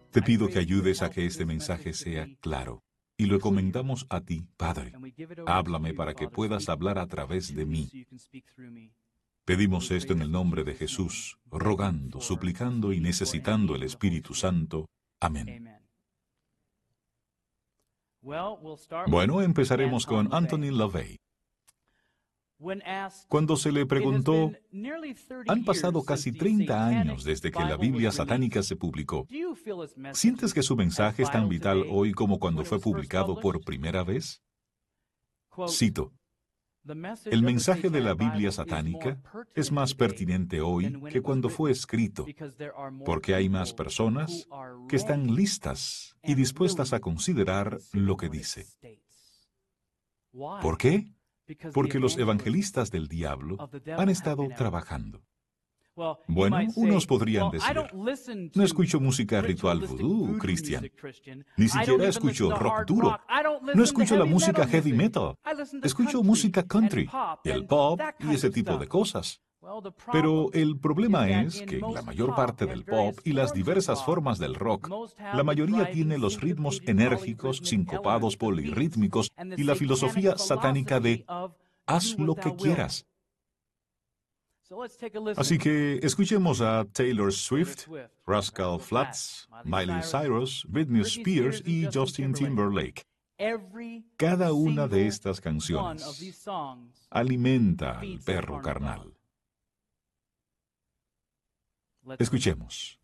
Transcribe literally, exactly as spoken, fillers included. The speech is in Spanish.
Te pido que ayudes a que este mensaje sea claro. Y lo encomendamos a ti, Padre. Háblame para que puedas hablar a través de mí. Pedimos esto en el nombre de Jesús, rogando, suplicando y necesitando el Espíritu Santo. Amén. Bueno, empezaremos con Anthony LaVey. Cuando se le preguntó, han pasado casi treinta años desde que la Biblia satánica se publicó. ¿Sientes que su mensaje es tan vital hoy como cuando fue publicado por primera vez? Cito, el mensaje de la Biblia satánica es más pertinente hoy que cuando fue escrito, porque hay más personas que están listas y dispuestas a considerar lo que dice. ¿Por qué? Porque los evangelistas del diablo han estado trabajando. Bueno, unos podrían decir, no escucho música ritual vudú, Cristian. Ni siquiera escucho rock duro. No escucho la música heavy metal. Escucho música country, el pop y ese tipo de cosas. Pero el problema es que en la mayor parte del pop y las diversas formas del rock, la mayoría tiene los ritmos enérgicos, sincopados, polirrítmicos y la filosofía satánica de haz lo que quieras. Así que escuchemos a Taylor Swift, Rascal Flatts, Miley Cyrus, Britney Spears y Justin Timberlake. Cada una de estas canciones alimenta al perro carnal. Escuchemos.